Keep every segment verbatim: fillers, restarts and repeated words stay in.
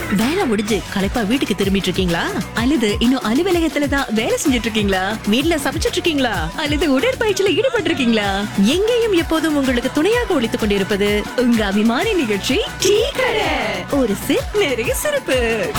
வேலை முடிஞ்சு களைப்பா வீட்டுக்கு திரும்பிட்டு இருக்கீங்களா? அல்லது இன்னும் அலுவலகத்துல தான் வேலை செஞ்சுட்டு இருக்கீங்களா? வீட்ல சமைச்சிட்டு இருக்கீங்களா? அல்லது உடற்பயிற்சியில ஈடுபட்டு இருக்கீங்களா? எங்கேயும் எப்போதும் உங்களுக்கு துணையாக ஒழித்துக் கொண்டிருப்பது உங்க அபிமான நிகழ்ச்சி டீ கடை. ஒரு சிப் நிறைய சிறப்பு.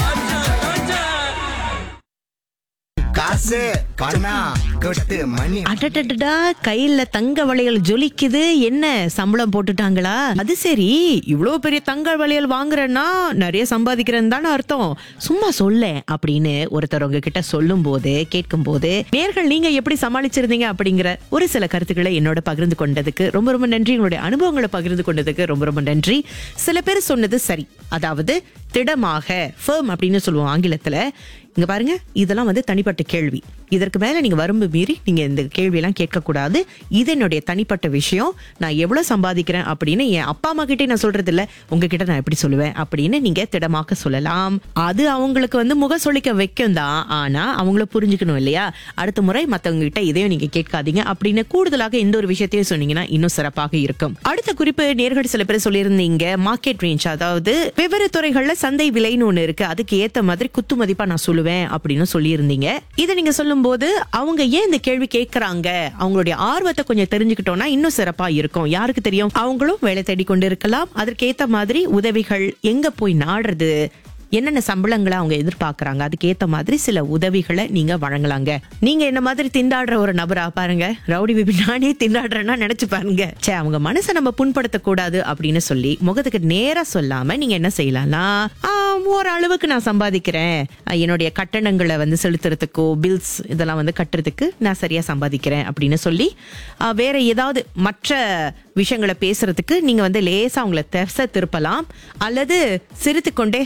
காசு பணம் கொட்டு மணி. அடடடடா, கையில தங்க வளையல் ஜொலிக்குது. என்ன சம்பளம் போட்டுட்டாங்களா? அது சரி, இவ்வளவு பெரிய தங்க வளையல் வாங்குறேன்னா நிறைய சம்பாதிக்கிறேன்னு தானே அர்த்தம். சும்மா சொல்ல அப்படின்னு ஒருத்தர் உங்ககிட்ட சொல்லும் போது கேட்கும் போது நேர்கள் நீங்க எப்படி சமாளிச்சிருந்தீங்க அப்படிங்கிற ஒரு சில கருத்துக்களை என்னோட பகிர்ந்து கொண்டதுக்கு ரொம்ப ரொம்ப நன்றி. உங்களுடைய அனுபவங்களை பகிர்ந்து கொண்டதுக்கு ரொம்ப ரொம்ப நன்றி. சில பேர் சொன்னது சரி, அதாவது திடமாக ஃபர்ம் அப்படின்னு சொல்லுவோம் ஆங்கிலத்துல. இங்க பாருங்க, இதெல்லாம் வந்து தனிப்பட்ட கேள்வி. இதற்கு மேல நீங்க வரம்பு மீறி நீங்க இந்த கேள்வி எல்லாம் கேட்க கூடாது. இது என்னுடைய தனிப்பட்ட விஷயம். நான் எவ்வளவு சம்பாதிக்கிறேன் அப்படின்னு என் அப்பா அம்மா கிட்டே நான் சொல்றது இல்ல, உங்ககிட்ட நான் எப்படி சொல்லுவேன் அப்படின்னு நீங்க திடமாக சொல்லலாம். அது அவங்களுக்கு வந்து முக சொல்லிக்க வைக்கும் தான், ஆனா அவங்கள புரிஞ்சுக்கணும் இல்லையா? அடுத்த முறை மத்தவங்க கிட்ட இதையும் நீங்க கேட்காதீங்க அப்படின்னு கூடுதலாக இந்த ஒரு விஷயத்தையும் சொன்னீங்கன்னா இன்னும் சிறப்பாக இருக்கும். அடுத்த குறிப்பு, நேர்கள் சில பேர் சொல்லியிருந்தீங்க மார்க்கெட் ரேஞ்ச், அதாவது வெவ்வேறு துறைகள்ல சந்தை விலைன்னு ஒண்ணு இருக்கு, அதுக்கு ஏத்த மாதிரி குத்து மதிப்பா நான் சொல்லுவேன் அப்படின்னு சொல்லியிருந்தீங்க. இதை நீங்க சொல்லும் போது அவங்க ஏன் இந்த கேள்வி கேட்கறாங்க, அவங்களுடைய ஆர்வத்தை கொஞ்சம் தெரிஞ்சுக்கிட்டோம்னா இன்னும் சிறப்பா இருக்கும். யாருக்கு தெரியும், அவங்களும் வேலை தேடி கொண்டு இருக்கலாம். அதற்கேத்த மாதிரி உதவிகள் எங்க போய் நாடுறது, என்னென்ன சம்பளங்களை அவங்க எதிர்பார்க்கறாங்க, அதுக்கு ஏத்த மாதிரி சில உதவிகளை நீங்க வழங்கலாங்க. நீங்க என்ன மாதிரி திண்டாடுற ஒரு நபரா பாருங்க, ரவுடி பிபி நானே திண்டாடுறேன்னா நினைச்சு பாருங்க. சே, அவங்க மனசை நம்ம புண்படுத்த கூடாது அப்படின்னு சொல்லி முகத்துக்கு நேரா சொல்லாம நீங்க என்ன செய்யலாம்னா, ஒரு அளவுக்கு நான் சம்பாதிக்கிறேன், என்னுடைய கட்டணங்களை வந்து செலுத்துறதுக்கோ பில்ஸ் இதெல்லாம் வந்து கட்டுறதுக்கு நான் சரியா சம்பாதிக்கிறேன் அப்படின்னு சொல்லி வேற ஏதாவது மற்ற விஷயங்களை பேசுறதுக்கு நீங்க வந்து லேசா அவங்களை திசை திருப்பலாம். அல்லது சிரித்து கொண்டே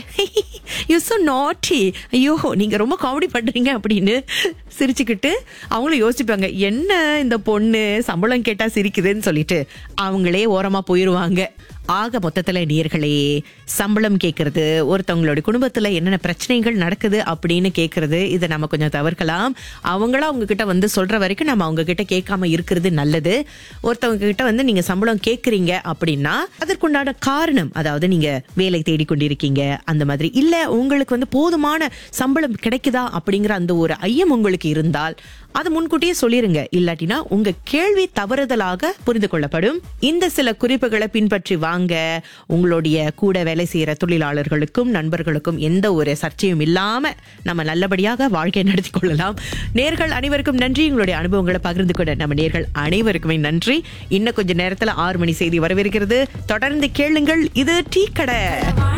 யூ சோ நாட்டி, ஐயோ நீங்க ரொம்ப காமெடி பண்றீங்க அப்படின்னு சிரிச்சுக்கிட்டு அவங்களும் யோசிப்பாங்க, என்ன இந்த பொண்ணு சம்பளம் கேட்டா சிரிக்குதுன்னு சொல்லிட்டு அவங்களே ஓரமா போயிருவாங்க. ஆக மொத்தத்துல நேர்களே, சம்பளம் கேட்கறது, ஒருத்தவங்களுடைய குடும்பத்துல என்னென்ன பிரச்சனைகள் நடக்குது அப்படின்னு கேட்கறது, இதை நம்ம கொஞ்சம் தவிர்க்கலாம். அவங்களா அவங்க கிட்ட வந்து சொல்ற வரைக்கும் நம்ம அவங்க கிட்ட கேட்காம இருக்கிறது நல்லது. ஒருத்தவங்க கிட்ட வந்து நீங்க சம்பளம் கேட்கறீங்க அப்படின்னா அதற்குண்டான காரணம், அதாவது நீங்க வேலை தேடிக்கொண்டிருக்கீங்க அந்த மாதிரி, இல்ல உங்களுக்கு வந்து போதுமான சம்பளம் கிடைக்குதா அப்படிங்கிற அந்த ஒரு ஐயம் உங்களுக்கு இருந்தால் அது முன்கூட்டியே சொல்லிருங்க. இல்லாட்டினா உங்க கேள்வி தவறுதலாக புரிந்து கொள்ளப்படும். இந்த சில குறிப்புகளை பின்பற்றி வாங்க. உங்களுடைய கூட வேலை செய்யற தொழிலாளர்களுக்கும் நண்பர்களுக்கும் எந்த ஒரு சர்ச்சையும் இல்லாம நம்ம நல்லபடியாக வாழ்க்கை நடத்தி கொள்ளலாம். நேர்கள் அனைவருக்கும் நன்றி. உங்களுடைய அனுபவங்களை பகிர்ந்து கொண்ட நம்ம நேர்கள் அனைவருக்குமே நன்றி. இன்னும் கொஞ்ச நேரத்துல ஆறு மணி செய்தி வரவிருக்கிறது. தொடர்ந்து கேளுங்கள். இது டீ கடை.